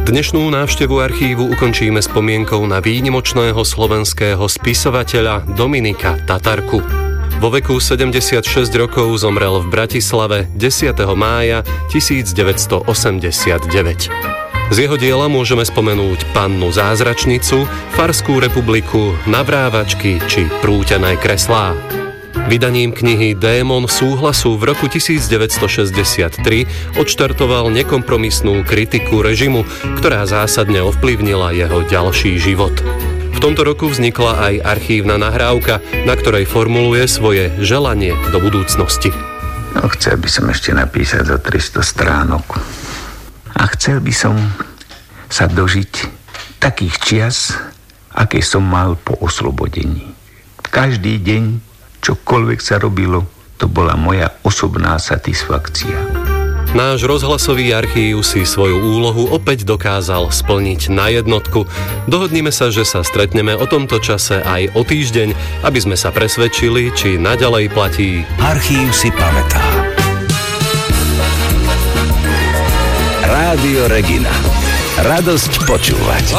Dnešnú návštevu archívu ukončíme spomienkou na výnimočného slovenského spisovateľa Dominika Tatarku. Vo veku 76 rokov zomrel v Bratislave 10. mája 1989. Z jeho diela môžeme spomenúť Pannu zázračnicu, Farskú republiku, Navrávačky či Prúťané kreslá. Vydaním knihy Démon súhlasu v roku 1963 odštartoval nekompromisnú kritiku režimu, ktorá zásadne ovplyvnila jeho ďalší život. V tomto roku vznikla aj archívna nahrávka, na ktorej formuluje svoje želanie do budúcnosti. Chcel by som ešte napísať za 300 stránok. A chcel by som sa dožiť takých čias, aké som mal po oslobodení. Každý deň, čokoľvek sa robilo, to bola moja osobná satisfakcia. Náš rozhlasový archív si svoju úlohu opäť dokázal splniť na jednotku. Dohodnime sa, že sa stretneme o tomto čase aj o týždeň, aby sme sa presvedčili, či naďalej platí Archív si pamätá. Rádio Regina. Radosť počúvať.